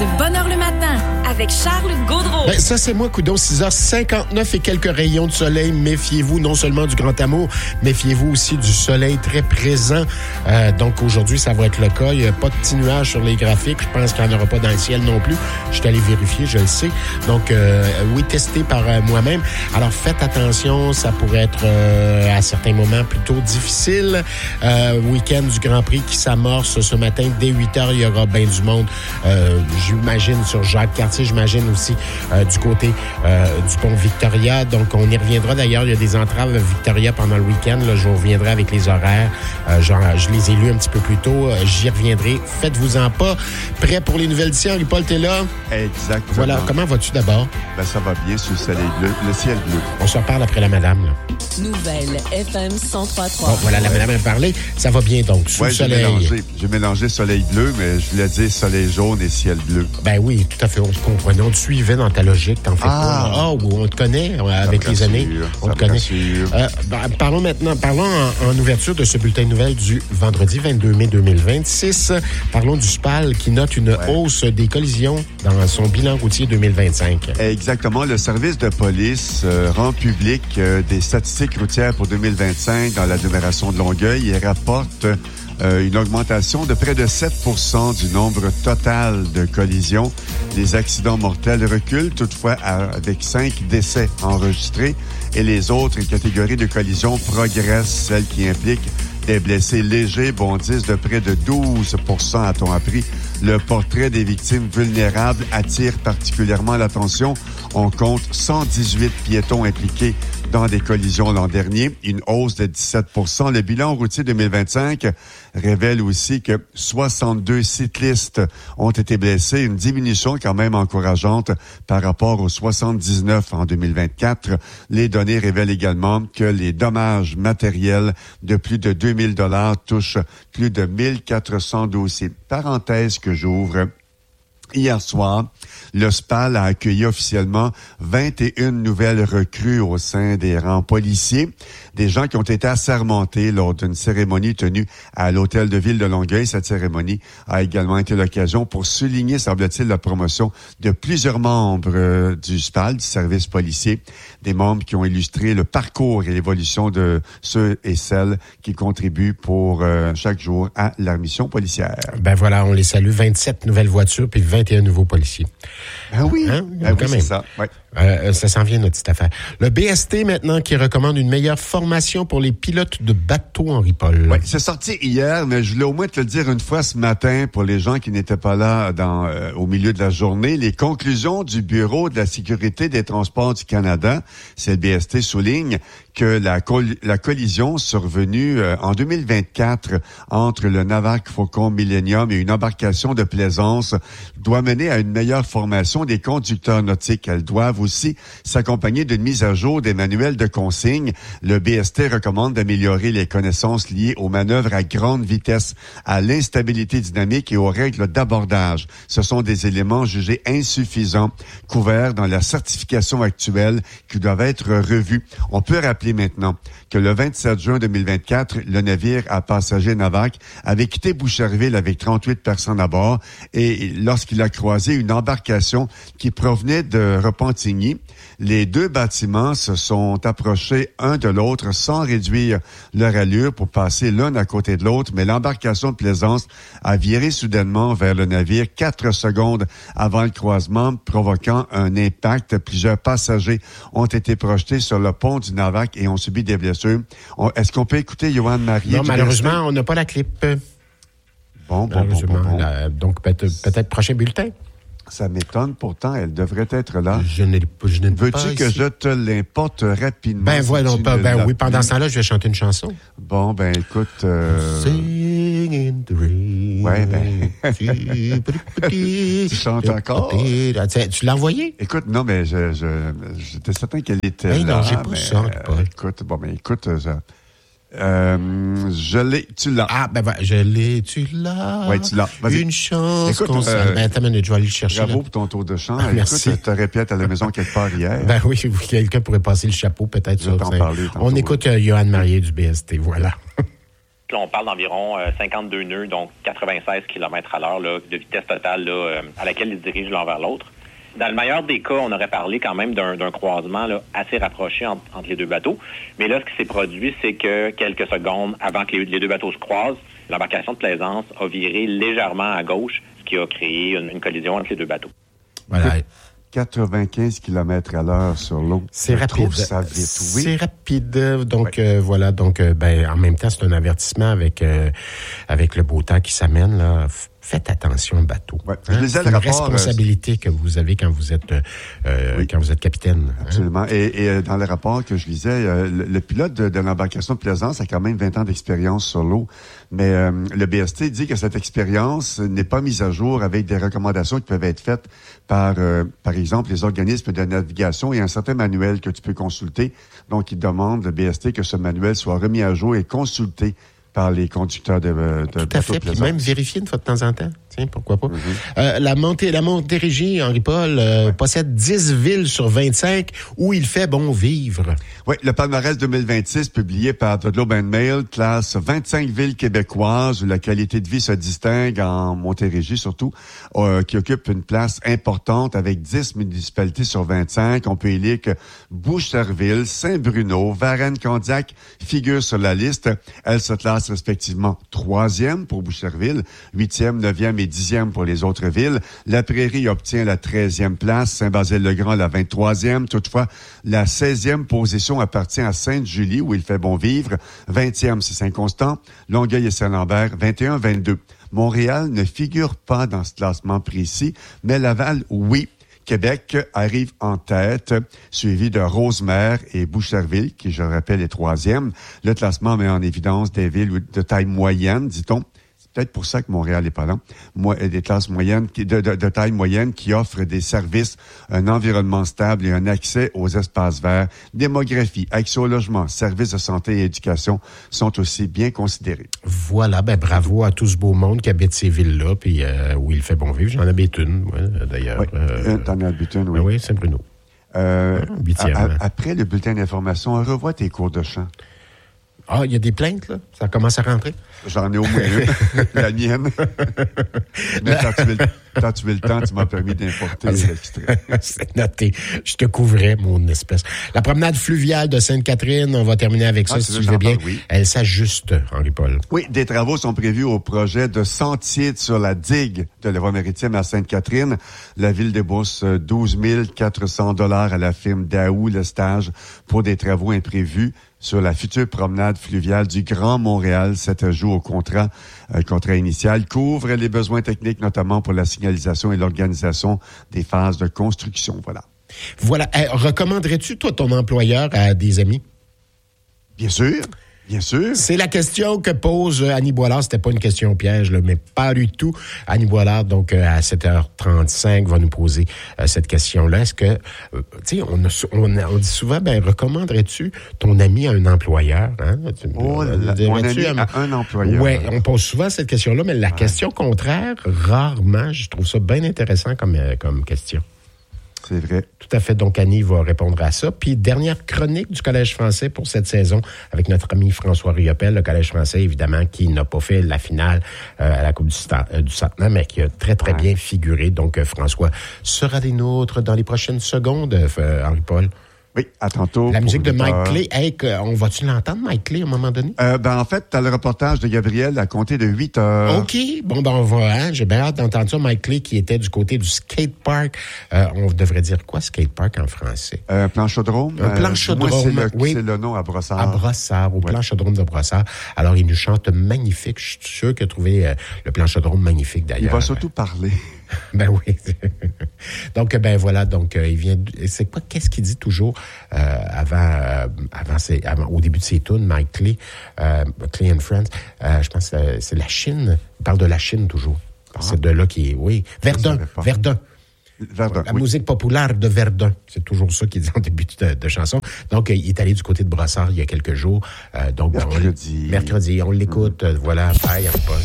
de bonne heure le matin avec Charles Gaudreau. Ben, ça, c'est moi, coudon, 6h59 et quelques rayons de soleil. Méfiez-vous non seulement du grand amour, méfiez-vous aussi du soleil très présent. Donc, aujourd'hui, ça va être le cas. Il n'y a pas de petits nuages sur les graphiques. Je pense qu'il n'y en aura pas dans le ciel non plus. Je suis allé vérifier, je le sais. Donc, oui, testé par moi-même. Alors, faites attention. Ça pourrait être, à certains moments, plutôt difficile. Week-end du Grand Prix qui s'amorce ce matin. Dès 8h, il y aura bien du monde. J'imagine sur Jacques-Cartier, j'imagine aussi du côté du pont Victoria. Donc, on y reviendra. D'ailleurs, il y a des entraves Victoria pendant le week-end. Là, je vous reviendrai avec les horaires. Je les ai lus un petit peu plus tôt. J'y reviendrai. Faites-vous-en pas. Prêt pour les nouvelles d'ici? Henri-Paul, t'es là? Exactement. Voilà. Comment vas-tu d'abord? Ben, ça va bien sur le soleil bleu, le ciel bleu. On se reparle après la madame. Là. Nouvelle FM 103.3. Bon, voilà, la madame a parlé. Ça va bien, donc, sous le soleil. J'ai mélangé soleil bleu, mais je voulais dire soleil jaune et ciel bleu. Ben oui, tout à fait. On te comprenait. On te suivait dans ta logique. T'en fais pas. Ah, on te connaît avec les années. On te connaît. Parlons maintenant. Parlons en ouverture de ce bulletin de nouvelles du vendredi 22 mai 2026. Parlons du SPAL qui note une hausse des collisions dans son bilan routier 2025. Exactement. Le service de police rend public des statistiques routières pour 2025 dans l'agglomération de Longueuil et rapporte une augmentation de près de 7% du nombre total de collisions. Les accidents mortels reculent toutefois avec 5 décès enregistrés et les autres catégories de collisions progressent, celles qui impliquent des blessés légers bondissent de près de 12%, a-t-on appris. Le portrait des victimes vulnérables attire particulièrement l'attention. On compte 118 piétons impliqués dans des collisions l'an dernier, une hausse de 17%. Le bilan routier 2025 révèle aussi que 62 cyclistes ont été blessés, une diminution quand même encourageante par rapport aux 79 en 2024. Les données révèlent également que les dommages matériels de plus de 2000 $ touchent plus de 1400 dossiers. Parenthèse que j'ouvre. Hier soir, le SPAL a accueilli officiellement 21 nouvelles recrues au sein des rangs policiers, des gens qui ont été assermentés lors d'une cérémonie tenue à l'Hôtel de Ville de Longueuil. Cette cérémonie a également été l'occasion pour souligner, semble-t-il, la promotion de plusieurs membres du SPAL, du service policier, des membres qui ont illustré le parcours et l'évolution de ceux et celles qui contribuent pour chaque jour à la mission policière. Ben voilà, on les salue. 27 nouvelles voitures puis 21 nouveaux policiers. Ah oui, c'est ça. Ouais. Ça s'en vient, notre petite affaire. Le BST, maintenant, qui recommande une meilleure formation pour les pilotes de bateaux, Henri-Paul. Oui, c'est sorti hier, mais je voulais au moins te le dire une fois ce matin pour les gens qui n'étaient pas là au milieu de la journée. Les conclusions du Bureau de la sécurité des transports du Canada, c'est le BST, souligne que la collision survenue en 2024 entre le Navac Faucon Millennium et une embarcation de plaisance doit mener à une meilleure formation des conducteurs nautiques. Elles doivent aussi s'accompagner d'une mise à jour des manuels de consignes. Le BST recommande d'améliorer les connaissances liées aux manœuvres à grande vitesse, à l'instabilité dynamique et aux règles d'abordage. Ce sont des éléments jugés insuffisants, couverts dans la certification actuelle qui doivent être revus. On peut rappeler maintenant que le 27 juin 2024, le navire à passagers Navac avait quitté Boucherville avec 38 personnes à bord et lorsqu'il a croisé une embarcation qui provenait de Repentigny, les deux bâtiments se sont approchés un de l'autre sans réduire leur allure pour passer l'un à côté de l'autre, mais l'embarcation de plaisance a viré soudainement vers le navire 4 secondes avant le croisement, provoquant un impact. Plusieurs passagers ont été projetés sur le pont du Navac et ont subi des blessures. Est-ce qu'on peut écouter Johan Marié? Non, malheureusement, on n'a pas la clip. Bon. Donc, peut-être prochain bulletin. Ça m'étonne, pourtant, elle devrait être là. Je n'ai pas Veux-tu que je te l'importe rapidement? Ben voilà, oui, pendant ce temps-là, je vais chanter une chanson. Bon, ben écoute... Sing in the rain. Ouais, ben... Tu chantes encore? Tu l'as envoyé? Écoute, non, mais j'étais certain qu'elle était là. Non, j'ai pas ça, Paul. Écoute, je l'ai, tu l'as. Ah, ben, je l'ai, tu l'as. Oui, tu l'as. Vas-y. Une chance qu'on s'en... attends une minute, je vais aller le chercher. Bravo pour ton tour de chant. Merci. Écoute, t'aurais pu être à la maison quelque part hier. Ben oui, quelqu'un pourrait passer le chapeau, peut-être. Je vais t'en parler tantôt. On écoute Johan Marié du BST, voilà. Là, on parle d'environ 52 nœuds, donc 96 km à l'heure là, de vitesse totale là, à laquelle ils se dirigent l'un vers l'autre. Dans le meilleur des cas, on aurait parlé quand même d'un croisement là, assez rapproché entre les deux bateaux. Mais là, ce qui s'est produit, c'est que quelques secondes avant que les deux bateaux se croisent, l'embarcation de plaisance a viré légèrement à gauche, ce qui a créé une collision entre les deux bateaux. Voilà. 95 km à l'heure sur l'eau. C'est rapide. Ça vite, oui. C'est rapide. Donc, voilà. Donc, en même temps, c'est un avertissement avec le beau temps qui s'amène, là. Faites attention au bateau. Ouais. C'est une responsabilité que vous avez quand vous êtes quand vous êtes capitaine. Absolument. Et dans le rapport que je lisais, le pilote de l'embarcation de plaisance a quand même 20 ans d'expérience sur l'eau. Mais le BST dit que cette expérience n'est pas mise à jour avec des recommandations qui peuvent être faites par exemple, les organismes de navigation et un certain manuel que tu peux consulter. Donc, il demande, le BST, que ce manuel soit remis à jour et consulté par les conducteurs de Tout à fait, puis même vérifier une fois de temps en temps. Tiens, pourquoi pas. La Montérégie, Henri-Paul, possède 10 villes sur 25 où il fait bon vivre. Oui, le palmarès 2026, publié par The Globe and Mail, classe 25 villes québécoises où la qualité de vie se distingue en Montérégie surtout, qui occupe une place importante avec 10 municipalités sur 25. On peut y lire que Boucherville, Saint-Bruno, Varennes-Candiac figurent sur la liste. Elles se classent respectivement 3e pour Boucherville, 8e, 9e et 10e pour les autres villes. La Prairie obtient la 13e place, Saint-Basile-le-Grand la 23e. Toutefois, la 16e position appartient à Sainte-Julie, où il fait bon vivre. 20e, c'est Saint-Constant. Longueuil et Saint-Lambert, 21, 22. Montréal ne figure pas dans ce classement précis, mais Laval, oui. Québec arrive en tête, suivi de Rosemère et Boucherville, qui, je le rappelle, est 3e. Le classement met en évidence des villes de taille moyenne, dit-on. C'est peut-être pour ça que Montréal n'est pas là. Des classes moyennes, de taille moyenne qui offrent des services, un environnement stable et un accès aux espaces verts. Démographie, accès au logement, services de santé et éducation sont aussi bien considérés. Voilà, bravo à tout ce beau monde qui habite ces villes-là, puis où il fait bon vivre. J'en habite une, d'ailleurs. Oui, t'en habites une, oui. Oui, Saint-Bruno. 8e. Après le bulletin d'information, on revoit tes cours de chant. Ah, il y a des plaintes, là? Ça commence à rentrer? J'en ai au moins une, la mienne. Mais quand tu veux le temps, tu m'as permis d'importer l'extrait. C'est noté. Je te couvrais, mon espèce. La promenade fluviale de Sainte-Catherine, on va terminer avec ça, si tu veux bien. Oui. Elle s'ajuste, Henri-Paul. Oui, des travaux sont prévus au projet de sentier sur la digue de la voie maritime à Sainte-Catherine. La ville débourse 12 400 $ à la firme Daou Lestage pour des travaux imprévus sur la future promenade fluviale du Grand Montréal. Cet ajout au contrat initial couvre les besoins techniques, notamment pour la signalisation et l'organisation des phases de construction. Voilà. Recommanderais-tu, toi, ton employeur à des amis? Bien sûr. Bien sûr. C'est la question que pose Annie Boilard. C'était pas une question piège, là, mais pas du tout. Annie Boilard, donc, à 7h35, va nous poser cette question-là. Est-ce que, tu sais, on dit souvent, recommanderais-tu ton ami à un employeur? Hein? Mon ami à un employeur. Oui, on pose souvent cette question-là, mais la question contraire, rarement, je trouve ça bien intéressant comme question. C'est vrai. Tout à fait. Donc, Annie va répondre à ça. Puis, dernière chronique du Collège français pour cette saison avec notre ami François Riopel. Le Collège français, évidemment, qui n'a pas fait la finale à la Coupe du Centenaire, mais qui a très, très bien figuré. Donc, François sera des nôtres dans les prochaines secondes, Henri-Paul. Oui, à tantôt. La musique de Mike Clay. Hey, on va-tu l'entendre, Mike Clay, à un moment donné? En fait, t'as le reportage de Gabriel à compter de 8 heures. OK. Bon, on va, j'ai bien hâte d'entendre ça. Mike Clay, qui était du côté du skatepark. On devrait dire quoi, skatepark, en français? Planchodrome. Un planchodrome. C'est le nom à Brossard. À Brossard, au planchodrome de Brossard. Alors, il nous chante magnifique. Je suis sûr qu'il a trouvé le planchodrome magnifique, d'ailleurs. Il va surtout parler. Ben oui. Donc, voilà. Donc, il vient. C'est quoi? Qu'est-ce qu'il dit toujours avant, au début de ses tunes, Mike Clay, Clay and Friends. Je pense que c'est la Chine. Il parle de la Chine toujours. C'est de là qui est. Oui. Verdun. La musique populaire de Verdun. C'est toujours ça qu'il dit en début de chanson. Donc, il est allé du côté de Brossard il y a quelques jours. Donc, mercredi, on l'écoute. Voilà. Bye,